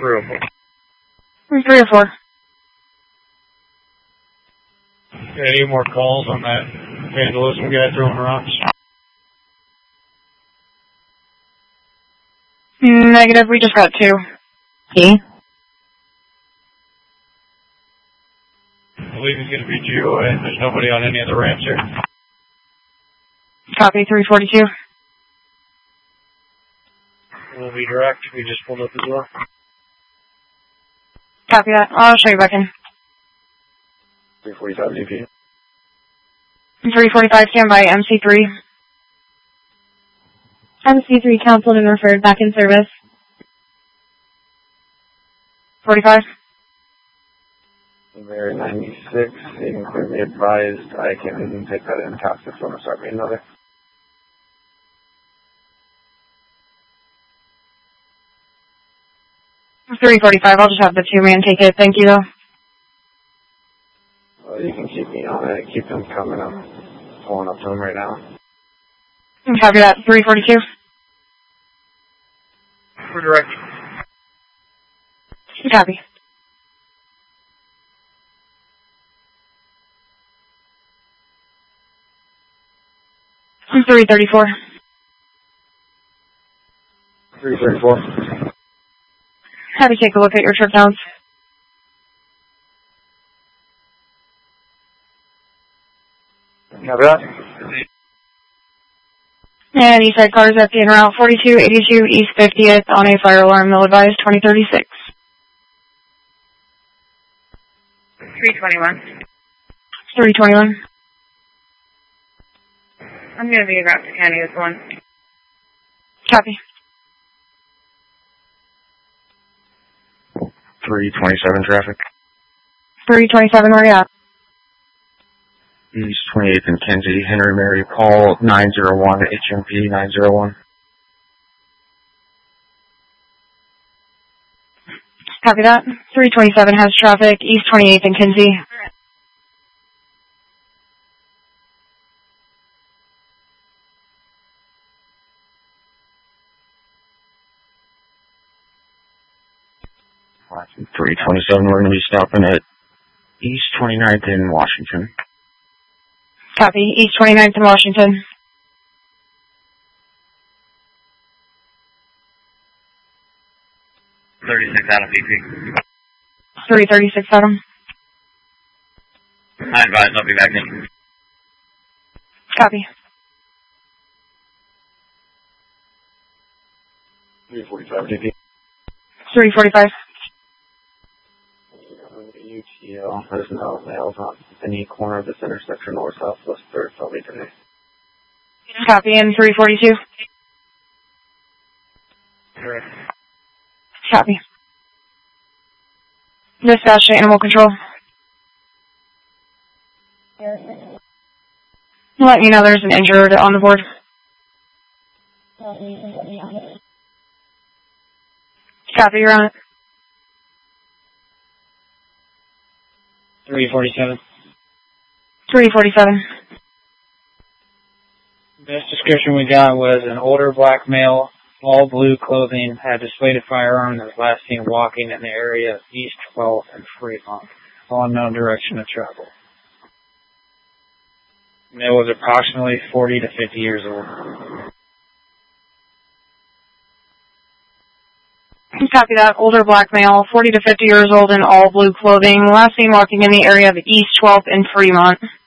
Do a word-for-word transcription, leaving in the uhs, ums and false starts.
three oh four. three oh four. Any more calls on that vandalism guy throwing rocks? Negative, we just got two. Okay. I believe he's going to be G O A. There's nobody on any of the ramps here. Copy, three forty-two. We'll be direct. We just pulled up as well. Copy that. I'll show you back in. three forty-five D P. three forty-five, stand by, M C three. M C three counseled and referred back in service. forty-five. Very ninety-six, you can clearly advised I can take that in toxic from a start me another. three forty-five, I'll just have the two-man take it. Thank you, though. Well, you can keep me on it. Keep them coming. I'm pulling up to them right now. Copy that. three forty-two. We're direct. Copy. three thirty-four. three thirty-four. Have you take a look at your trip counts. Copy that. And Eastside cars at the en route forty-two eighty-two East fiftieth on a fire alarm. They'll advise twenty thirty-six. three twenty-one. three twenty-one. I'm going to be about to county with one. Copy. three twenty-seven traffic. three twenty-seven, where are you at? East twenty-eighth and Kenzie. Henry Mary, call nine zero one, H M P nine zero one. Copy that. three twenty-seven has traffic, East twenty-eighth and Kenzie. three twenty-seven, we're going to be stopping at East twenty-ninth in Washington. Copy. East twenty-ninth in Washington. thirty-six out of B P. three thirty-six Adam. I advise I'll be back in. Copy. three forty-five D P. three forty-five. U T L, there's no nails on any corner of this intersection or southwest third, probably today. Copy, and three forty-two. Correct. Copy. Dispatch to animal control. Let me know there's an injured on the board. Copy, you're on it. three forty-seven. three forty-seven. Best description we got was an older black male, all blue clothing, had displayed a firearm and was last seen walking in the area of East twelfth and Fremont, unknown direction of travel. Male was approximately forty to fifty years old. Copy that. Older black male, forty to fifty years old in all blue clothing, last seen walking in the area of East twelfth and Fremont.